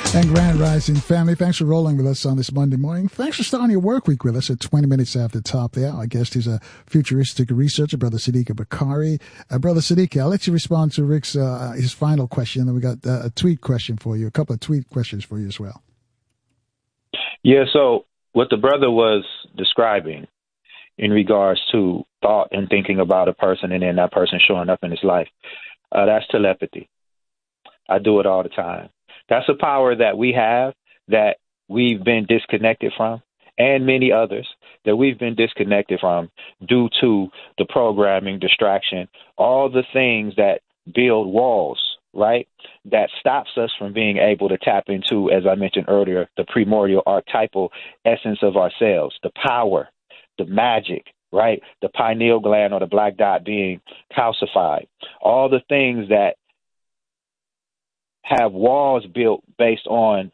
And Grand Rising family, thanks for rolling with us on this Monday morning. Thanks for starting your work week with us at 20 minutes after the top there. Our guest is a futuristic researcher, Brother Sadiq Bakari. Brother Sadiq, I'll let you respond to Rick's his final question. Then we got a tweet question for you, a couple of tweet questions for you as well. Yeah, so what the brother was describing in regards to thought and thinking about a person and then that person showing up in his life, that's telepathy. I do it all the time. That's a power that we have that we've been disconnected from, and many others that we've been disconnected from due to the programming, distraction, all the things that build walls, right? That stops us from being able to tap into, as I mentioned earlier, the primordial archetypal essence of ourselves, the power, the magic, right? The pineal gland or the black dot being calcified, all the things that have walls built based on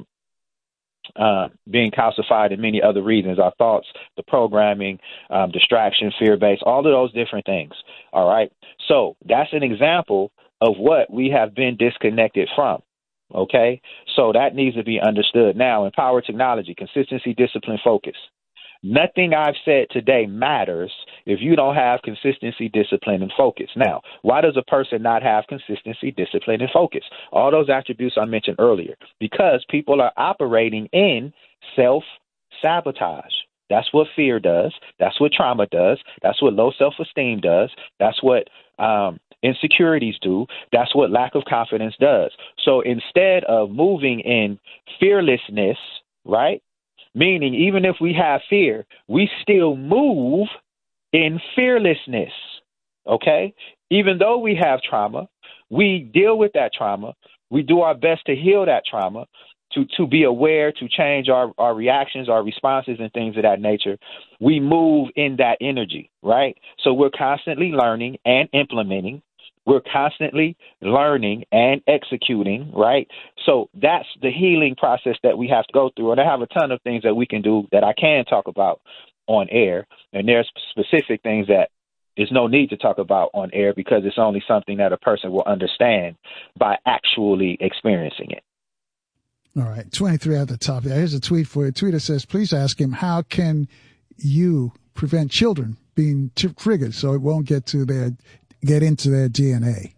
being calcified and many other reasons, our thoughts, the programming, distraction, fear-based, all of those different things. All right. So that's an example of what we have been disconnected from. OK, so that needs to be understood. Now, in power technology, consistency, discipline, focus. Nothing I've said today matters if you don't have consistency, discipline, and focus. Now, why does a person not have consistency, discipline, and focus? All those attributes I mentioned earlier, because people are operating in self-sabotage. That's what fear does. That's what trauma does. That's what low self-esteem does. That's what insecurities do. That's what lack of confidence does. So instead of moving in fearlessness, right? Meaning, even if we have fear, we still move in fearlessness, okay? Even though we have trauma, we deal with that trauma. We do our best to heal that trauma, to be aware, to change our reactions, our responses, and things of that nature. We move in that energy, right? So we're constantly learning and implementing. We're constantly learning and executing, right? So that's the healing process that we have to go through. And I have a ton of things that we can do that I can talk about on air. And there's specific things that there's no need to talk about on air because it's only something that a person will understand by actually experiencing it. All right, 23 at the top. Here's a tweet for you. A tweeter says, please ask him, how can you prevent children being triggered so it won't get into their DNA?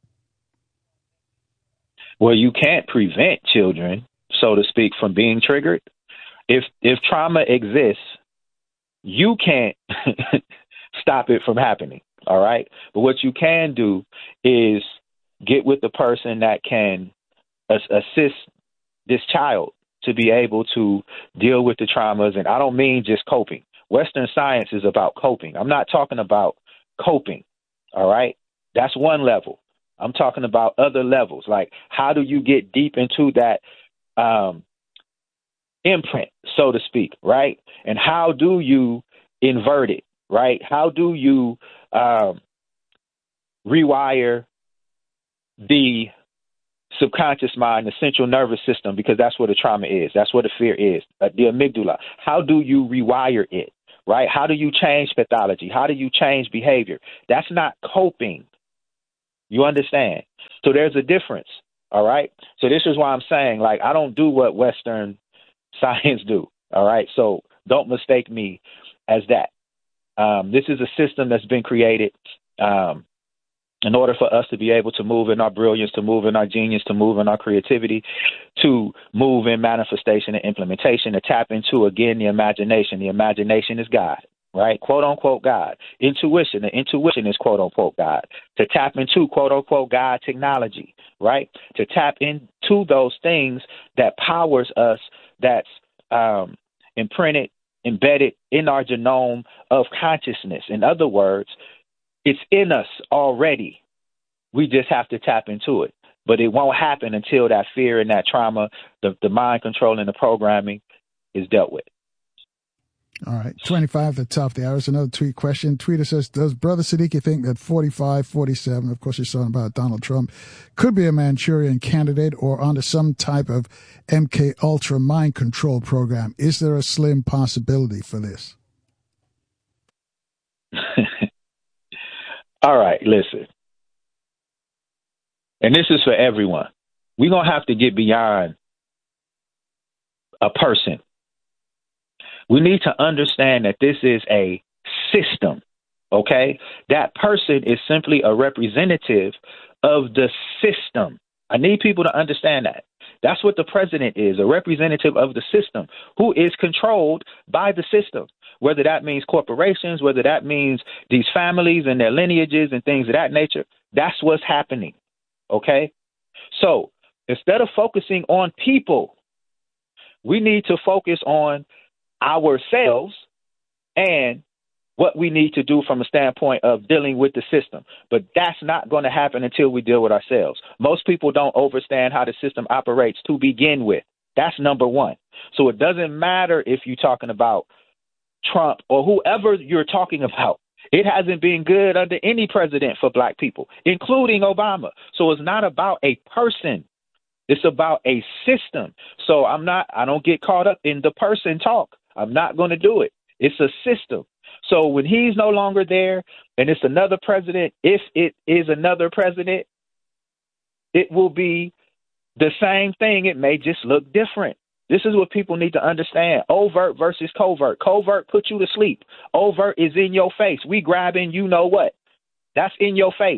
Well, you can't prevent children, so to speak, from being triggered. If trauma exists, you can't stop it from happening, all right? But what you can do is get with the person that can assist this child to be able to deal with the traumas. And I don't mean just coping. Western science is about coping. I'm not talking about coping, all right? That's one level. I'm talking about other levels. Like, how do you get deep into that imprint, so to speak, right? And how do you invert it, right? How do you rewire the subconscious mind, the central nervous system, because that's what the trauma is. That's what the fear is, the amygdala. How do you rewire it, right? How do you change pathology? How do you change behavior? That's not coping. You understand? So there's a difference, all right? So this is why I'm saying, like, I don't do what Western science do, all right? So don't mistake me as that. This is a system that's been created in order for us to be able to move in our brilliance, to move in our genius, to move in our creativity, to move in manifestation and implementation, to tap into, again, the imagination. The imagination is God, right? Quote unquote God. Intuition. The intuition is quote unquote God. To tap into quote unquote God technology, right? To tap into those things that powers us, that's imprinted, embedded in our genome of consciousness. In other words, it's in us already. We just have to tap into it. But it won't happen until that fear and that trauma, the mind control and the programming is dealt with. All right. 25 at the top of the hour is another tweet question. Tweeter says, does Brother Siddiqui think that 45, 47, of course he's talking about Donald Trump, could be a Manchurian candidate or under some type of MK Ultra mind control program? Is there a slim possibility for this? All right, listen. And this is for everyone. We're going to have to get beyond a person. We need to understand that this is a system, okay? That person is simply a representative of the system. I need people to understand that. That's what the president is, a representative of the system who is controlled by the system, whether that means corporations, whether that means these families and their lineages and things of that nature. That's what's happening, okay? So instead of focusing on people, we need to focus on ourselves and what we need to do from a standpoint of dealing with the system. But that's not going to happen until we deal with ourselves. Most people don't understand how the system operates to begin with. That's number one. So it doesn't matter if you're talking about Trump or whoever you're talking about. It hasn't been good under any president for black people, including Obama. So it's not about a person. It's about a system. So I don't get caught up in the person talk. I'm not going to do it. It's a system. So when he's no longer there and it's another president, if it is another president, it will be the same thing. It may just look different. This is what people need to understand. Overt versus covert. Covert puts you to sleep. Overt is in your face. We grabbing you know what. That's in your face.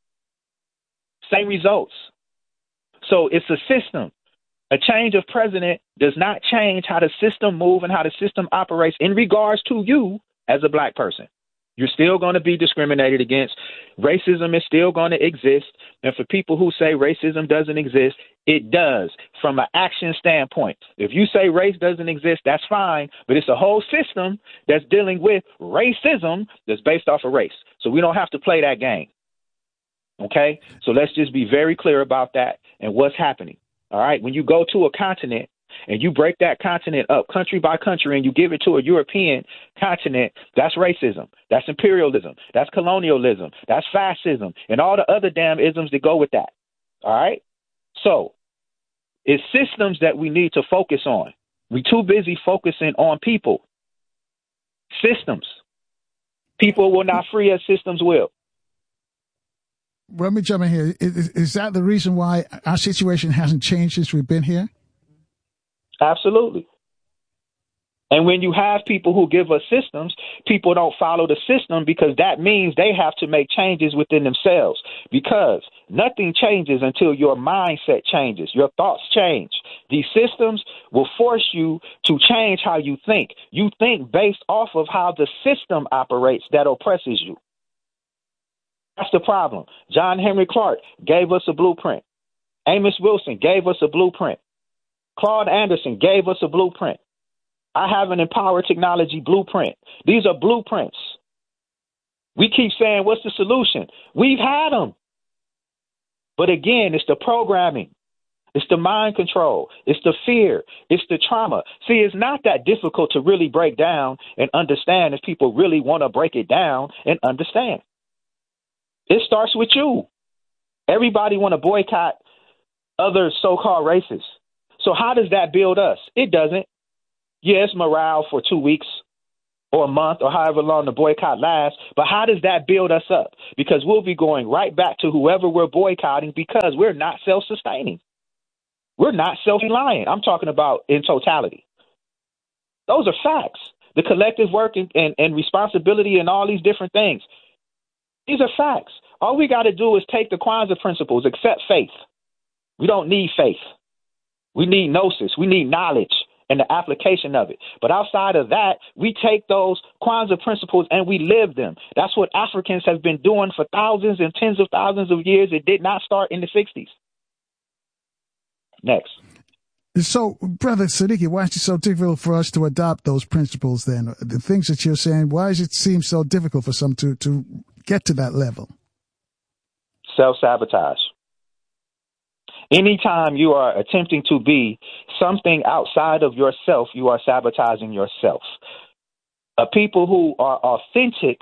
Same results. So it's a system. A change of president does not change how the system moves and how the system operates in regards to you as a black person. You're still going to be discriminated against. Racism is still going to exist. And for people who say racism doesn't exist, it does from an action standpoint. If you say race doesn't exist, that's fine. But it's a whole system that's dealing with racism that's based off of race. So we don't have to play that game. Okay? So let's just be very clear about that and what's happening. All right? When you go to a continent and you break that continent up country by country and you give it to a European continent, that's racism. That's imperialism. That's colonialism. That's fascism and all the other damn isms that go with that. All right? So it's systems that we need to focus on. We're too busy focusing on people. Systems. People will not free us. Systems will. Let me jump in here. Is that the reason why our situation hasn't changed since we've been here? Absolutely. And when you have people who give us systems, people don't follow the system because that means they have to make changes within themselves, because nothing changes until your mindset changes, your thoughts change. These systems will force you to change how you think. You think based off of how the system operates that oppresses you. That's the problem. John Henry Clark gave us a blueprint. Amos Wilson gave us a blueprint. Claude Anderson gave us a blueprint. I have an Empower Technology blueprint. These are blueprints. We keep saying, what's the solution? We've had them. But again, it's the programming. It's the mind control. It's the fear. It's the trauma. See, it's not that difficult to really break down and understand if people really want to break it down and understand. It starts with you. Everybody want to boycott other so-called races. So how does that build us? It doesn't. Yes, morale for 2 weeks or a month or however long the boycott lasts. But how does that build us up? Because we'll be going right back to whoever we're boycotting because we're not self-sustaining. We're not self-reliant. I'm talking about in totality. Those are facts. The collective work and responsibility and all these different things. These are facts. All we got to do is take the Kwanzaa principles, accept faith. We don't need faith. We need gnosis. We need knowledge and the application of it. But outside of that, we take those Kwanzaa principles and we live them. That's what Africans have been doing for thousands and tens of thousands of years. It did not start in the 60s. Next. So, Brother Siddiqui, why is it so difficult for us to adopt those principles then? The things that you're saying, why does it seem so difficult for some to get to that level? Self-sabotage. Anytime you are attempting to be something outside of yourself, you are sabotaging yourself. People who are authentic,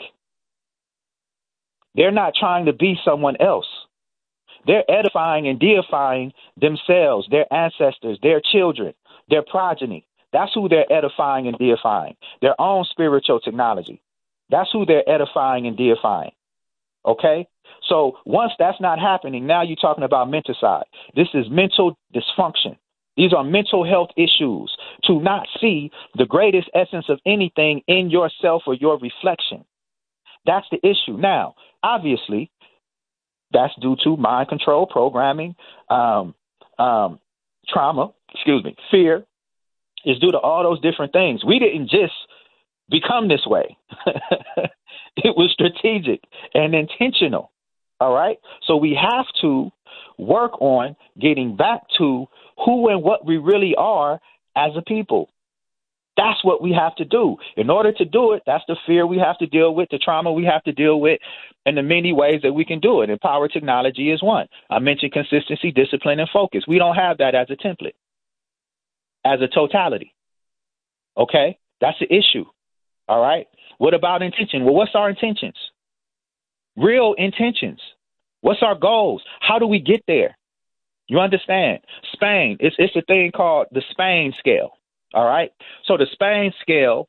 they're not trying to be someone else. They're edifying and deifying themselves, their ancestors, their children, their progeny. That's who they're edifying and deifying. Their own spiritual technology. That's who they're edifying and deifying. Okay? So once that's not happening, now you're talking about menticide. This is mental dysfunction. These are mental health issues. To not see the greatest essence of anything in yourself or your reflection. That's the issue. Now, obviously, that's due to mind control, programming, trauma, fear. Is due to all those different things. We didn't just become this way. It was strategic and intentional. All right. So we have to work on getting back to who and what we really are as a people. That's what we have to do. In order to do it, that's the fear we have to deal with, the trauma we have to deal with, and the many ways that we can do it. And power technology is one. I mentioned consistency, discipline, and focus. We don't have that as a template, as a totality. Okay? That's the issue. All right? What about intention? Well, what's our intentions? Real intentions. What's our goals? How do we get there? You understand? Spain, it's a thing called the Spain scale. All right? So the Spain scale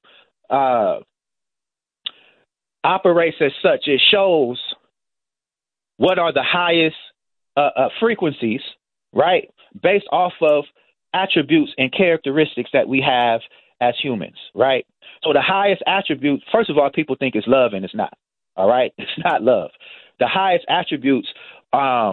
operates as such. It shows what are the highest frequencies, right? Based off of attributes and characteristics that we have as humans, right? So the highest attribute, first of all, people think it's love, and it's not. All right? It's not love. The highest attributes are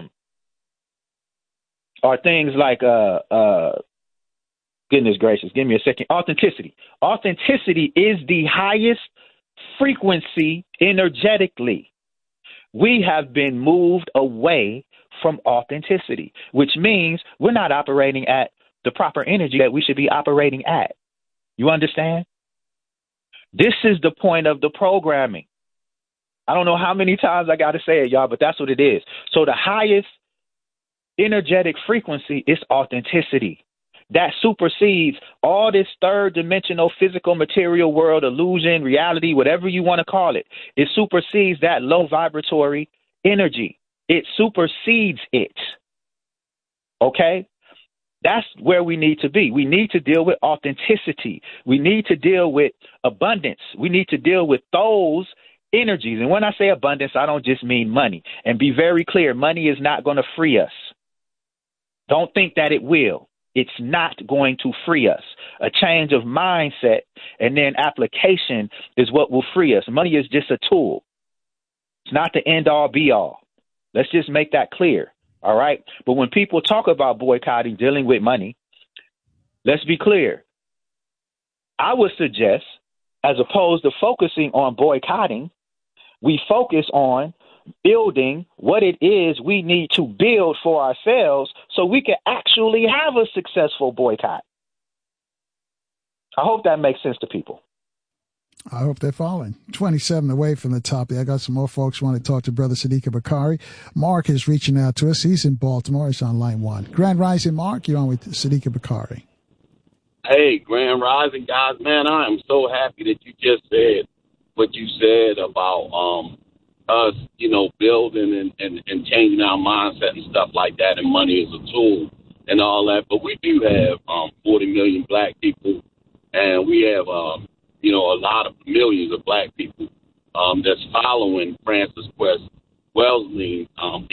things like, goodness gracious, give me a second, authenticity. Authenticity is the highest frequency energetically. We have been moved away from authenticity, which means we're not operating at the proper energy that we should be operating at. You understand? This is the point of the programming. I don't know how many times I got to say it, y'all, but that's what it is. So the highest energetic frequency is authenticity. That supersedes all this third dimensional physical material world, illusion, reality, whatever you want to call it. It supersedes that low vibratory energy. It supersedes it. Okay? That's where we need to be. We need to deal with authenticity. We need to deal with abundance. We need to deal with those energies. And when I say abundance, I don't just mean money. And be very clear, money is not going to free us. Don't think that it will. It's not going to free us. A change of mindset and then application is what will free us. Money is just a tool. It's not the end all be all. Let's just make that clear. All right. But when people talk about boycotting, dealing with money, let's be clear. I would suggest, as opposed to focusing on boycotting, we focus on building what it is we need to build for ourselves so we can actually have a successful boycott. I hope that makes sense to people. I hope they're following. 27 away from the top there. I got some more folks who want to talk to Brother Sadiq Bakari. Mark is reaching out to us. He's in Baltimore. He's on line 1. Grand Rising, Mark. You're on with Sadiq Bakari. Hey, Grand Rising, guys. Man, I am so happy that you just said what you said about us, building and changing our mindset and stuff like that, and money is a tool and all that. But we do have 40 million black people, and we have a lot of millions of black people that's following Francis Welles's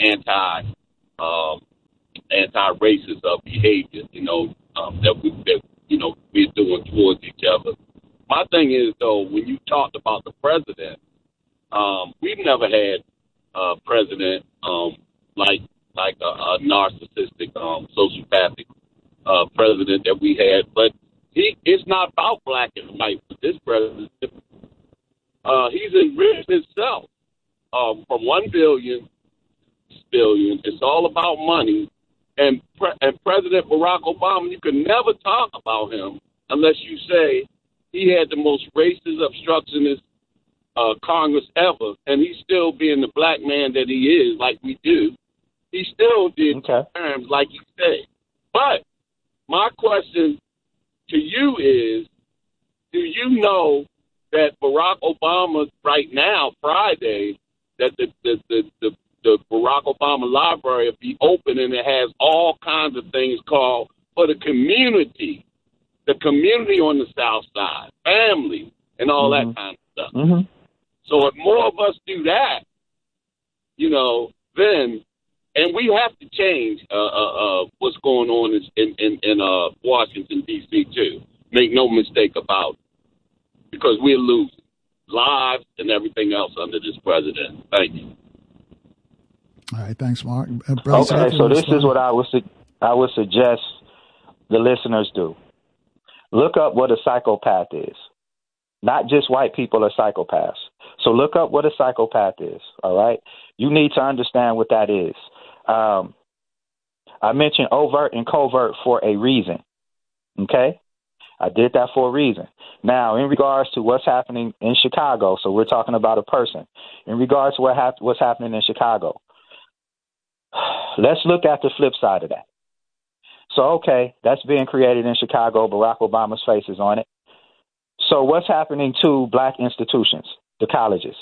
anti-racist behavior, that we're doing towards each other. My thing is, though, when you talked about the president, we've never had a president like a narcissistic, sociopathic president that we had, but it's not about black and white with this president. He's enriched himself from 1 billion. It's all about money. And President Barack Obama, you can never talk about him unless you say he had the most racist, obstructionist Congress ever, and he's still being the black man that he is, like we do. He still did terms like he said. But my question to you is, do you know that Barack Obama right now, Friday, that the Barack Obama Library will be open, and it has all kinds of things called for the community on the South Side, family, and all that kind of stuff. Mm-hmm. So if more of us do that, then And we have to change what's going on in Washington, D.C., too. Make no mistake about it. Because we're losing lives and everything else under this president. Thank you. All right. Thanks, Mark. Okay, so this is what I would suggest the listeners do. Look up what a psychopath is. Not just white people are psychopaths. So look up what a psychopath is, all right? You need to understand what that is. I mentioned overt and covert for a reason, okay? I did that for a reason. Now, in regards to what's happening in Chicago, so we're talking about a person. In regards to what's happening in Chicago, let's look at the flip side of that. So, okay, that's being created in Chicago. Barack Obama's face is on it. So what's happening to black institutions, the colleges,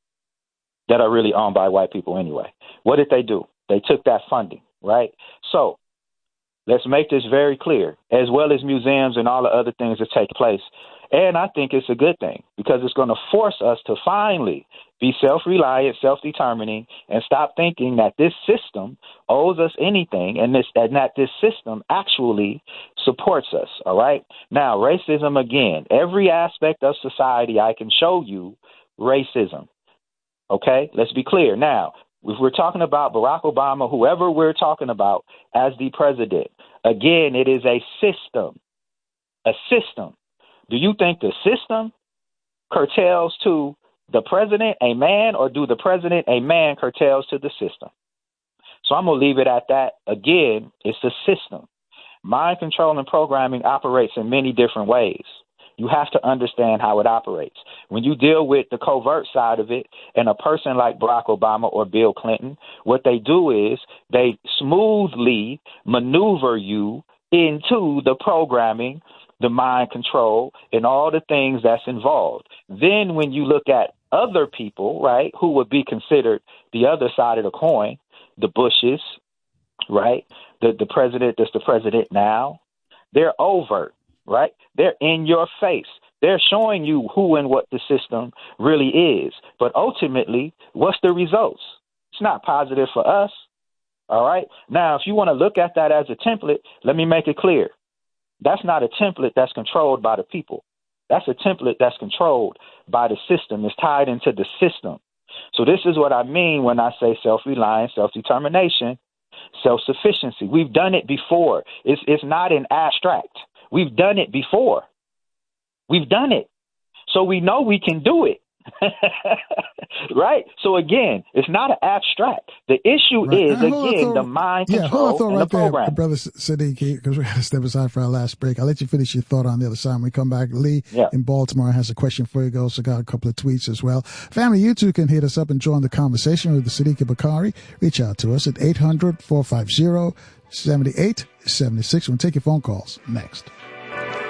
that are really owned by white people anyway? What did they do? They took that funding, right? So let's make this very clear, as well as museums and all the other things that take place. And I think it's a good thing because it's going to force us to finally be self-reliant, self-determining, and stop thinking that this system owes us anything and that this system actually supports us, all right? Now, racism, again, every aspect of society I can show you racism, okay? Let's be clear. Now, if we're talking about Barack Obama, whoever we're talking about as the president, again, it is a system, a system. Do you think the system curtails to the president a man, or do the president a man curtails to the system? So I'm going to leave it at that. Again, it's a system. Mind control and programming operates in many different ways. You have to understand how it operates. When you deal with the covert side of it, and a person like Barack Obama or Bill Clinton, what they do is they smoothly maneuver you into the programming, the mind control, and all the things that's involved. Then when you look at other people, right, who would be considered the other side of the coin, the Bushes, right, the president that's the president now, they're overt, right? They're in your face. They're showing you who and what the system really is. But ultimately, what's the results? It's not positive for us, all right? Now, if you want to look at that as a template, let me make it clear. That's not a template that's controlled by the people. That's a template that's controlled by the system. It's tied into the system. So this is what I mean when I say self-reliance, self-determination, self-sufficiency. We've done it before. It's not an abstract. We've done it before. We've done it. So we know we can do it. Right? So again, it's not an abstract. The issue is, again, the mind control and the program. Brother Siddiqui, because we got to step aside for our last break. I'll let you finish your thought on the other side when we come back. Lee in Baltimore has a question for you. Also got a couple of tweets as well. Family, you too can hit us up and join the conversation with the Siddiqui Bakari. Reach out to us at 800-450-7876. We'll take your phone calls next.